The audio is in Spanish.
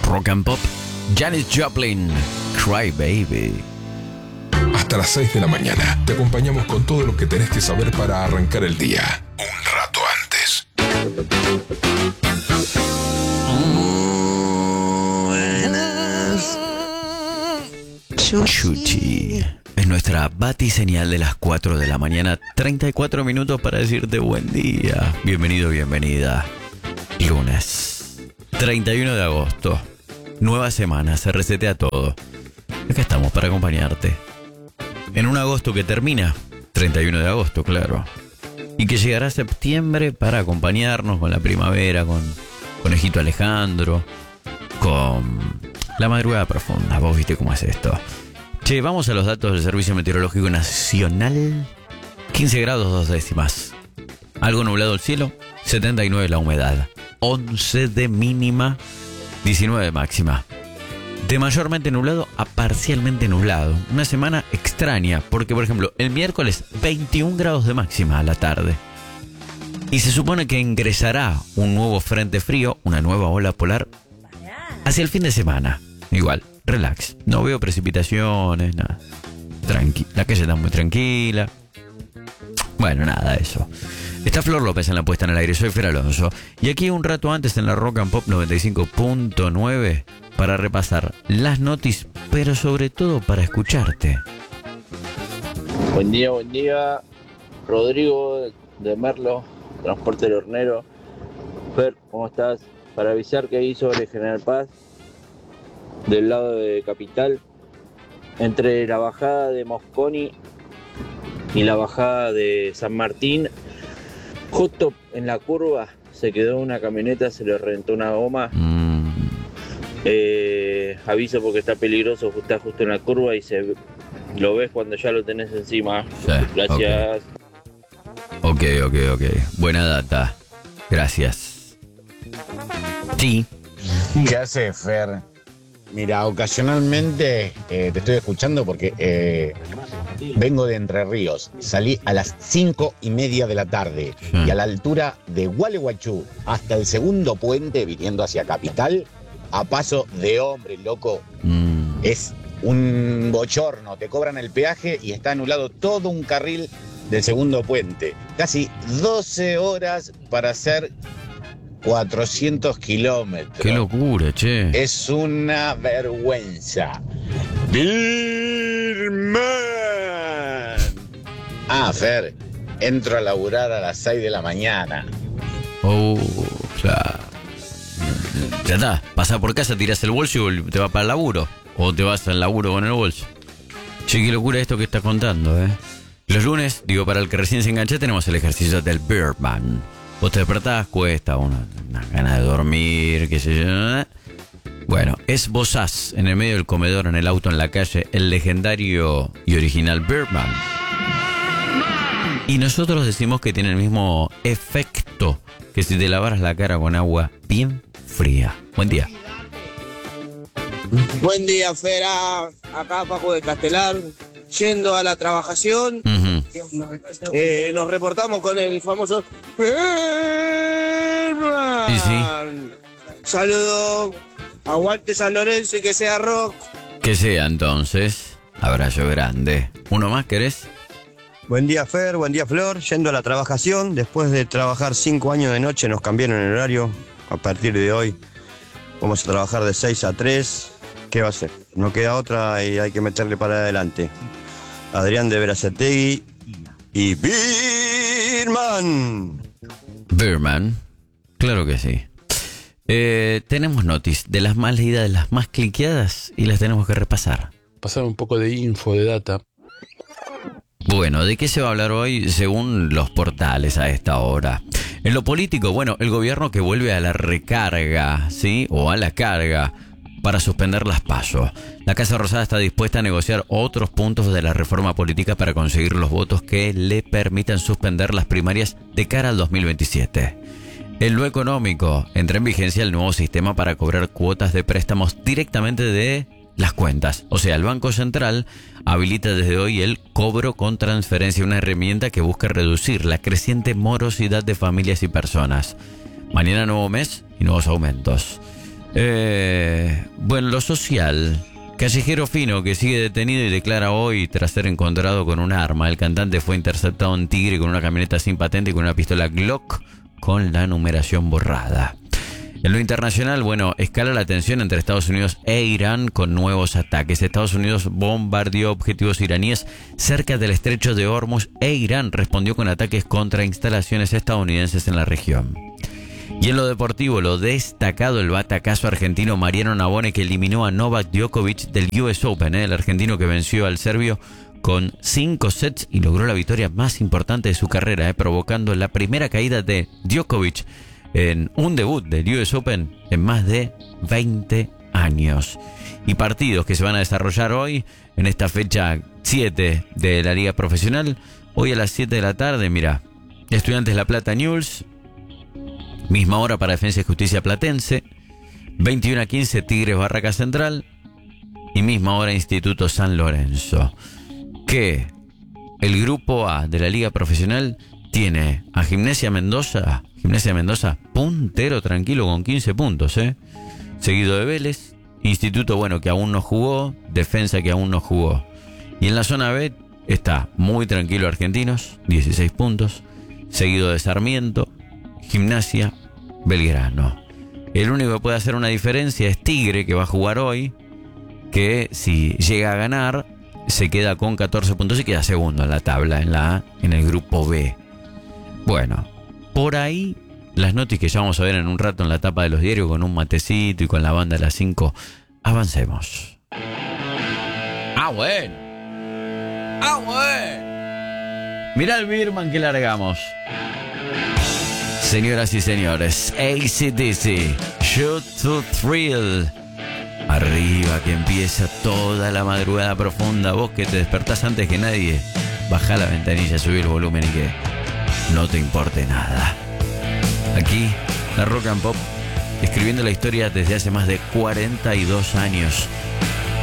Rock and Pop, Janis Joplin, Cry Baby. Hasta las 6 de la mañana te acompañamos con todo lo que tenés que saber para arrancar el día. Un rato antes. Chuchi. Es nuestra batiseñal de las 4 de la mañana. 34 minutos para decirte buen día. Bienvenido, bienvenida. Lunes 31 de agosto. Nueva semana, se resetea todo. Acá estamos para acompañarte. En un agosto que termina, 31 de agosto, claro. Y que llegará septiembre para acompañarnos con la primavera, con Conejito Alejandro, con la madrugada profunda. Vos viste cómo es esto. Che, vamos a los datos del Servicio Meteorológico Nacional. 15 grados 2 décimas. Algo nublado el cielo, 79 la humedad. 11 de mínima, 19 de máxima. De mayormente nublado a parcialmente nublado. Una semana extraña, porque por ejemplo, el miércoles 21 grados de máxima a la tarde. Y se supone que ingresará un nuevo frente frío, una nueva ola polar, hacia el fin de semana. Igual, relax. No veo precipitaciones, nada. La calle está muy tranquila. Bueno, nada, eso. Está Flor López en la puesta en el aire, soy Fer Alonso. Y aquí un rato antes en la Rock and Pop 95.9 para repasar las noticias, pero sobre todo para escucharte. Buen día. Rodrigo de Merlo, Transporte del Hornero. Fer, ¿cómo estás? Para avisar que ahí sobre General Paz, del lado de Capital, entre la bajada de Mosconi y la bajada de San Martín, justo en la curva se quedó una camioneta, se le reventó una goma. Aviso porque está peligroso, está justo en la curva y lo ves cuando ya lo tenés encima. Sí, gracias. Ok. Buena data. Gracias. Sí. ¿Qué haces, Fer? Mira, ocasionalmente te estoy escuchando porque vengo de Entre Ríos. Salí a las 5:30 de la tarde y a la altura de Gualeguaychú hasta el segundo puente viniendo hacia Capital, a paso de hombre, loco. Es un bochorno. Te cobran el peaje y está anulado todo un carril del segundo puente. Casi 12 horas para hacer 400 kilómetros. ¡Qué locura, che! Es una vergüenza. Birman. Fer, entro a laburar a las 6 de la mañana. Oh, claro. Ya está, pasás por casa, tirás el bolso y te vas para el laburo. O te vas al laburo con el bolso. Che, qué locura esto que estás contando, Los lunes, para el que recién se engancha, tenemos el ejercicio del Birdman. Vos te despertás, cuesta una gana de dormir, qué sé yo. Bueno, esbozás en el medio del comedor, en el auto, en la calle, el legendario y original Birdman. Y nosotros decimos que tiene el mismo efecto que si te lavaras la cara con agua bien fría. Buen día. Buen día, Fera. Acá Paco de Castelar, yendo a la trabajación. Nos reportamos con el famoso Birdman. Sí. Saludo. Aguante San Lorenzo y que sea rock. Que sea entonces. Abrazo grande. ¿Uno más querés? Buen día, Fer, buen día, Flor. Yendo a la trabajación, después de trabajar 5 años de noche, nos cambiaron el horario. A partir de hoy vamos a trabajar de 6 a 3. ¿Qué va a ser? No queda otra y hay que meterle para adelante. Adrián de Verazategui y Birdman. Birdman, claro que sí. Tenemos noticias de las más leídas, de las más cliqueadas y las tenemos que repasar. Pasar un poco de info, de data. Bueno, ¿de qué se va a hablar hoy según los portales a esta hora? En lo político, bueno, el gobierno que vuelve a la recarga, ¿sí? O a la carga para suspender las PASO. La Casa Rosada está dispuesta a negociar otros puntos de la reforma política para conseguir los votos que le permitan suspender las primarias de cara al 2027. En lo económico, entra en vigencia el nuevo sistema para cobrar cuotas de préstamos directamente de las cuentas. O sea, el Banco Central habilita desde hoy el cobro con transferencia, una herramienta que busca reducir la creciente morosidad de familias y personas. Mañana nuevo mes y nuevos aumentos. Bueno, lo social. Callejero fino que sigue detenido y declara hoy tras ser encontrado con un arma. El cantante fue interceptado en Tigre con una camioneta sin patente y con una pistola Glock con la numeración borrada. En lo internacional, bueno, escala la tensión entre Estados Unidos e Irán con nuevos ataques. Estados Unidos bombardeó objetivos iraníes cerca del estrecho de Hormuz e Irán respondió con ataques contra instalaciones estadounidenses en la región. Y en lo deportivo, lo destacado, el batacazo argentino Mariano Navone, que eliminó a Novak Djokovic del US Open, el argentino que venció al serbio con 5 sets y logró la victoria más importante de su carrera, provocando la primera caída de Djokovic en un debut del US Open en más de 20 años. Y partidos que se van a desarrollar hoy en esta fecha 7 de la Liga Profesional. Hoy a las 7 de la tarde, mira, Estudiantes La Plata Newell's. Misma hora para Defensa y Justicia Platense. 21:15 Tigres Barraca Central. Y misma hora Instituto San Lorenzo. Que el grupo A de la Liga Profesional tiene a Gimnasia Mendoza, puntero tranquilo con 15 puntos, seguido de Vélez, Instituto, bueno, que aún no jugó, Defensa, que aún no jugó. Y en la zona B está muy tranquilo Argentinos, 16 puntos, seguido de Sarmiento, Gimnasia, Belgrano. El único que puede hacer una diferencia es Tigre, que va a jugar hoy, que si llega a ganar se queda con 14 puntos y queda segundo en la tabla, en la A, en el grupo B. Bueno, por ahí las noticias que ya vamos a ver en un rato en la tapa de los diarios con un matecito y con la banda de las 5. Avancemos. Bueno. Mirá el Birman que largamos. Señoras y señores, AC/DC, Shoot to Thrill. Arriba que empieza toda la madrugada profunda. Vos que te despertás antes que nadie, bajá la ventanilla, subí el volumen y que no te importe nada. Aquí, la Rock and Pop, escribiendo la historia desde hace más de 42 años.